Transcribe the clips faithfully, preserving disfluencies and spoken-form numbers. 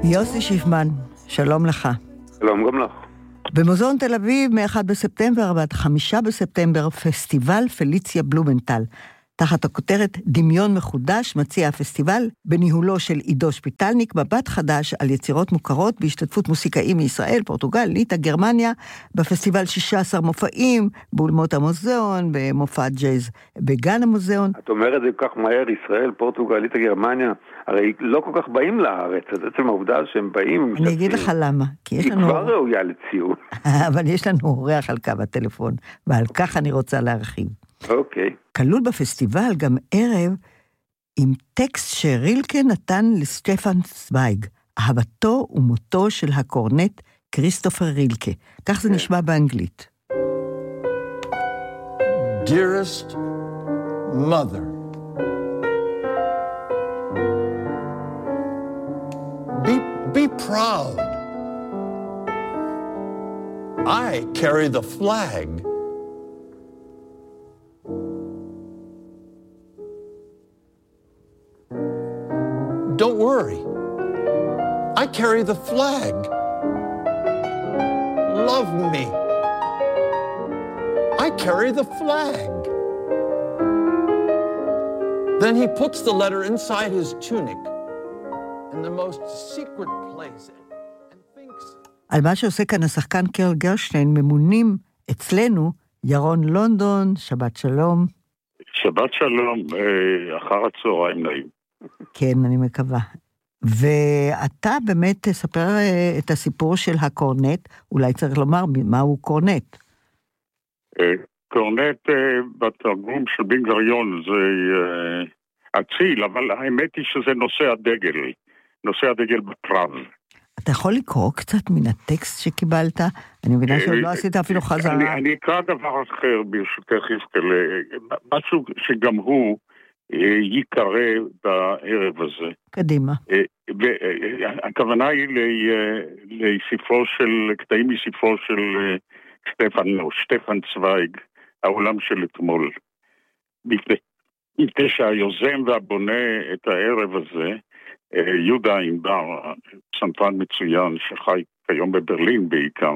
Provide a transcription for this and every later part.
יוסי שיפמן, שלום לך. שלום גם לך. במוזיאון תל אביב, מ-אחד בספטמבר ועד חמישה בספטמבר, פסטיבל פליציה בלומנטל. תחת הכותרת דמיון מחודש, מציע הפסטיבל בניהולו של עידו שפיטלניק, מבט חדש על יצירות מוכרות בהשתתפות מוסיקאים מישראל, פורטוגל, ליטא, גרמניה. בפסטיבל שישה עשר מופעים, באולמות המוזיאון, במופע ג'אז בגן המוזיאון. את אומרת זה כל כך מהר, ישראל, פורטוגל, ליטא, גרמניה, הרי לא כל כך באים לארץ, אז עצם העובדה שהם באים... אני אגיד לך למה, כי יש לנו... היא כבר ראויה לציון. אבל יש לנו אורח על קו הטלפון, ועל כך אני רוצה להרחיב. אוקיי. כלול בפסטיבל גם ערב עם טקסט שרילקה נתן לסטפן צוויג, אהבתו ומותו של הקורנט כריסטופר רילקה. כך זה נשמע באנגלית. Dearest mother, be, be proud. I carry the flag. Don't worry. I carry the flag. Love me. I carry the flag. Then he puts the letter inside his tunic in the most secret place and thinks... על מה שעושה כאן השחקן קרל גרשטיין ממונים אצלנו ירון לונדון. שבת שלום. שבת שלום, אחר הצהריים נעים. כן, אני מקווה. ואתה באמת תספר את הסיפור של הקורנט, אולי צריך לומר מהו קורנט. קורנט בתרגום של בן גוריון זה אציל, אבל האמת היא שזה נושא הדגל, נושא הדגל בקרב. אתה יכול לקרוא קצת מן הטקסט שקיבלת? אני מבינה שעוד לא עשית אפילו חזרה. אני, אני אקרא דבר אחר ברשותך יפקל, משהו שגם הוא ייקרא בערב הזה. קדימה. והכוונה היא לספרו של, קטעים מספרו של סטפן, או שטפן צוויג, העולם של אתמול. מפני שהיוזם והבונה את הערב הזה, יהודה ענבר, פסנתרן מצוין שחי כיום בברלין בעיקר,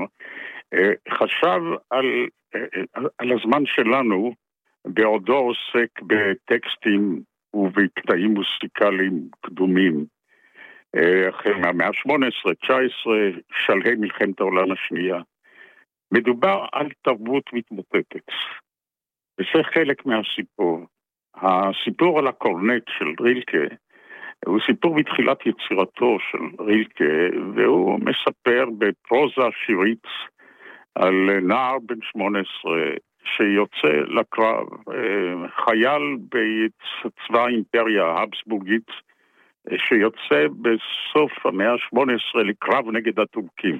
חשב על, על הזמן שלנו, בעודו עוסק בטקסטים ובקטעים מוסיקליים קדומים, החל מהמאה ה-שמונה עשרה, תשע עשרה, שלהי מלחמת העולם השנייה. מדובר על תרבות מתמוטטת. וזה חלק מהסיפור. הסיפור על הקורנט של רילקה, הוא סיפור בתחילת יצירתו של רילקה, והוא מספר בפרוזה שירית על נער בן שמונה עשרה, שיוצא לקרב, חייל בצבא האימפריה ההבסבורגית, שיוצא בסוף המאה ה-שמונה עשרה לקרב נגד הטורקים.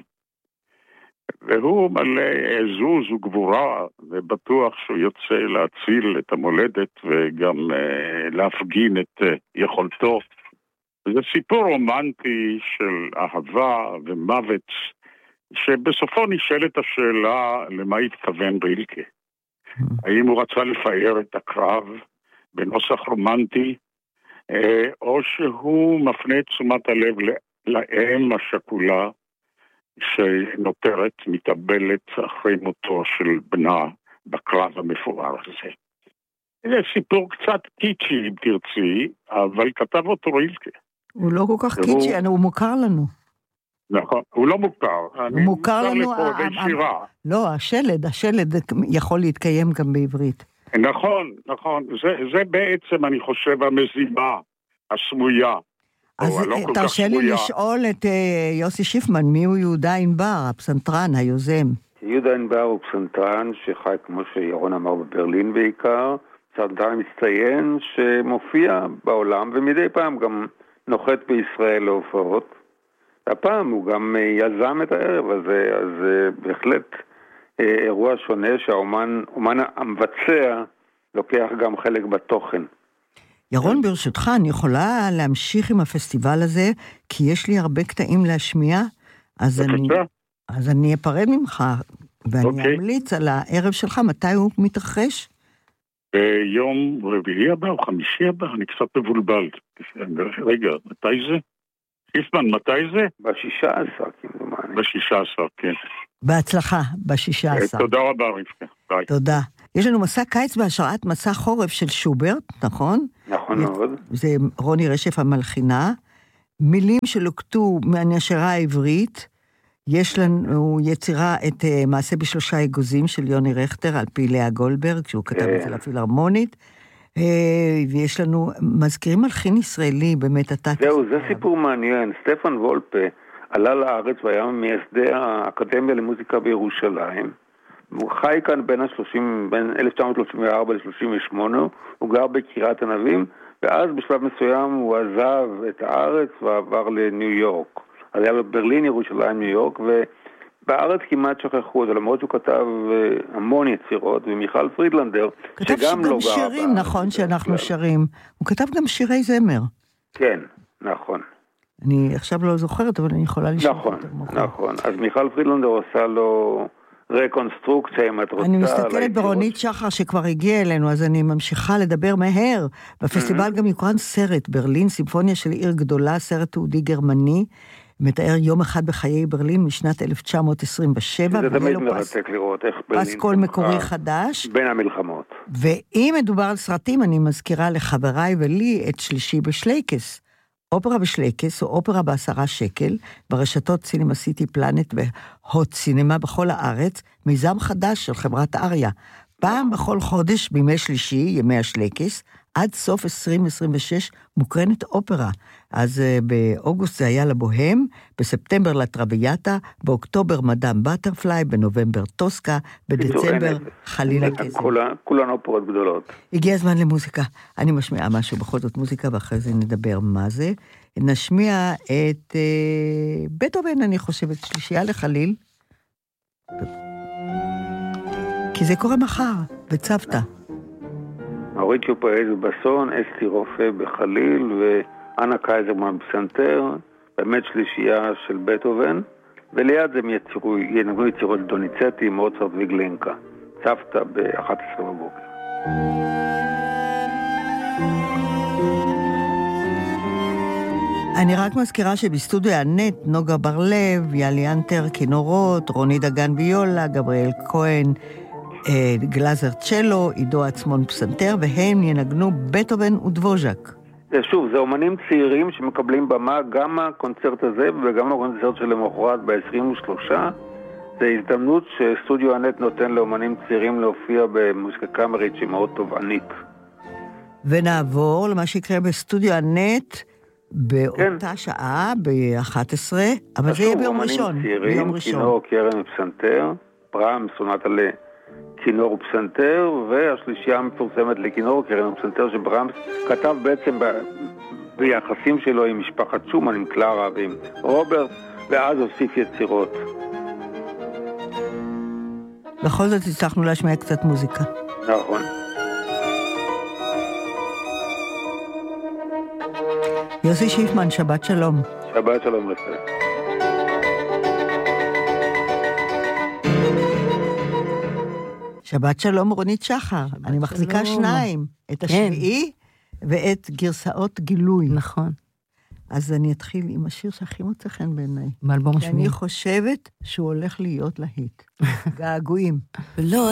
והוא מלא עזוז וגבורה, ובטוח שהוא יוצא להציל את המולדת וגם להפגין את יכולתו. זה סיפור רומנטי של אהבה ומוות, שבסופו נשאלת השאלה למה התכוון רילקה. האם הוא רצה לפאר את הקרב בנוסח רומנטי, או שהוא מפנה את תשומת הלב לאם השכולה שנותרת מתאבלת אחרי מותו של בנה בקרב המפואר הזה. זה סיפור קצת קיצ'י אם תרצי, אבל כתב אותו רילקה. הוא לא כל כך קיצ'י, הוא מוכר לנו. נכון, הוא לא מוכר. הוא מוכר לנו... לא, השלד, השלד יכול להתקיים גם בעברית. נכון, נכון. זה בעצם, אני חושב, המזימה הסמויה. אז תרשה לי לשאול את יוסי שיפמן, מי הוא יהודה ענבר, הפסנתרן, היוזם? יהודה ענבר הוא פסנתרן שחי, כמו שירון אמר, בברלין בעיקר, פסנתרן מצטיין שמופיע בעולם, ומדי פעם גם נוחת בישראל להופעות. הפעם הוא גם יזם את הערב הזה, אז בהחלט אירוע שונה שהאומן, אומן המבצע, לוקח גם חלק בתוכן. ירון, ברשותך, אני יכולה להמשיך עם הפסטיבל הזה, כי יש לי הרבה קטעים להשמיע, אז אני, אז אני אפרד ממך, ואני אמליץ על הערב שלך, מתי הוא מתרחש? ביום רביעי הבא או חמישי הבא, אני קצת מבולבל. רגע, מתי זה? איסמן, מתי זה? בשישה עשר, כמדומני. בשישה עשר, כן. בהצלחה, בשישה עשר. תודה רבה, רבקה. ביי. תודה. יש לנו מסע קיץ בהשראת מסע חורף של שוברט, נכון? נכון מאוד. זה רוני רשף המלחינה. מילים שלוקטו מהנשרה העברית. יש לנו יצירה את uh, מעשה בשלושה אגוזים של יוני רכטר, על פי לאה גולדברג, שהוא כתב את זה לפילהרמונית. Uh, ויש לנו, מזכירים מלחין ישראלי, באמת, אתה... זהו, זה סיפור מעניין. סטפן וולפה עלה לארץ והיה מייסדי האקדמיה למוזיקה בירושלים. הוא חי כאן בין ה-שלושים, בין אלף תשע מאות שלושים וארבע ל-שלושים ושמונה, הוא גר בקריית ענבים, ואז בשלב מסוים הוא עזב את הארץ ועבר לניו יורק. אז היה בברלין, ירושלים, ניו יורק, ובארץ כמעט שכחו אותו, למרות שהוא כתב המון יצירות, ומיכל פרידלנדר, שגם לא גר... כתב גם שירים, נכון, שאנחנו שרים. הוא כתב גם שירי זמר. כן, נכון. אני עכשיו לא זוכרת, אבל אני יכולה לשאול. נכון, נכון. אז מיכל פרידלנדר עושה לו רקונסטרוקציה, אם את רוצה. אני מסתכלת ברונית שחר שכבר הגיעה אלינו, אז אני ממשיכה לדבר מהר. בפסטיבל גם יוקרן סרט, ברלין, סימפוניה של עיר גדולה, סרט תעודי גרמני, מתאר יום אחד בחיי ברלין משנת אלף תשע מאות עשרים ושבע. זה תמיד מרתק לראות איך ברלין... פסקול מקורי חדש. בין המלחמות. ואם מדובר על סרטים, אני מזכירה לחבריי ולי את שלישי בשלייקס. אופרה בשלייקס, או אופרה בעשרה שקל, ברשתות סינמה סיטי פלנט והוט סינמה בכל הארץ, מיזם חדש של חברת אריה. פעם בכל חודש, בימי שלישי, ימי השלייקס, עד סוף עשרים עשרים ושש מוקרנת אופרה. אז uh, באוגוסט זה היה לבוהם, בספטמבר לטרוויאטה, באוקטובר מדאם בטרפליי, בנובמבר טוסקה, בדצמבר חלילה כזה. כולן אופרות גדולות. הגיע הזמן למוזיקה. אני משמיעה משהו, בכל זאת מוזיקה, ואחרי זה נדבר מה זה. נשמיע את uh, בטהובן, אני חושבת, שלישייה לחליל. כי זה קורה מחר, בצוותא. מאוריציו פאז' בבסון, אסתי רופא בחליל ואנה קייזרמן בפסנתר, באמת שלישייה של בטהובן, וליד זה ינגנו יצירות דוניצטי, מוצרט וגלינקה. צוותא ב-אחת עשרה בבוקר. אני רק מזכירה שבסטודיו הנט, נוגה בר-לב, יאלי אנטר, כינורות, רוני דגן ויולה, גבריאל כהן, גלזר צ'לו, עידו עצמון פסנתר, והם ינגנו בטהובן ודבוז'ק. שוב, זה אומנים צעירים שמקבלים במה, גם הקונצרט הזה וגם הקונצרט של למחרת ב-עשרים ושלושה. זה הזדמנות שסטודיו הנט נותן לאומנים צעירים להופיע במוזיקה קאמרית שהיא מאוד תובענית. ונעבור למה שיקרה בסטודיו הנט באותה כן. שעה, ב-אחת עשרה, אבל זה יהיה ביום ראשון. צעירים, כינור, קרן ופסנתר, ברהם, סונטה ל... כינור ופסנתר, והשלישייה המפורסמת לכינור, קרן ופסנתר, שברמס כתב בעצם ב... ביחסים שלו עם משפחת שומן, עם קלרה ועם רוברט, ואז הוסיף יצירות. בכל זאת הצלחנו להשמיע קצת מוזיקה. נכון. יוסי שיפמן, שבת שלום. שבת שלום רפאל. שבת שלום רונית שחר, אני מחזיקה שניים, את השביעי ואת גרסאות גילוי. נכון. אז אני אתחיל עם השיר שהכי מוצא חן בעיניי. באלבום השני. אני חושבת שהוא הולך להיות להיט. געגועים. ולא